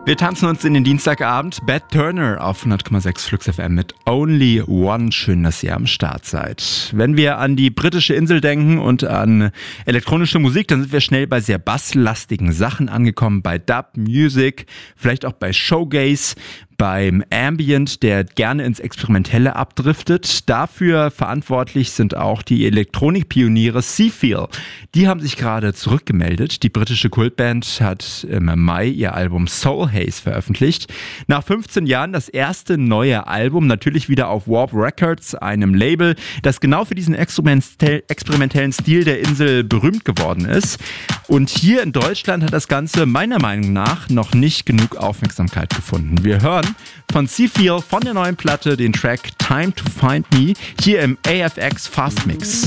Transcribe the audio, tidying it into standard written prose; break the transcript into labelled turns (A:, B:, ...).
A: Wir tanzen uns in den Dienstagabend. Beth Turner auf 100,6 Flux FM mit Only One. Schön, dass ihr am Start seid. Wenn wir an die britische Insel denken und an elektronische Musik, dann sind wir schnell bei sehr basslastigen Sachen angekommen. Bei Dub Music, vielleicht auch bei Showgaze, beim Ambient, der gerne ins Experimentelle abdriftet. Dafür verantwortlich sind auch die Elektronikpioniere Seafeel. Die haben sich gerade zurückgemeldet. Die britische Kultband hat im Mai ihr Album Soul Haze veröffentlicht. Nach 15 Jahren das erste neue Album, natürlich wieder auf Warp Records, einem Label, das genau für diesen experimentellen Stil der Insel berühmt geworden ist. Und hier in Deutschland hat das Ganze meiner Meinung nach noch nicht genug Aufmerksamkeit gefunden. Wir hören von Seafeel von der neuen Platte den Track Time to Find Me hier im AFX Fast Mix.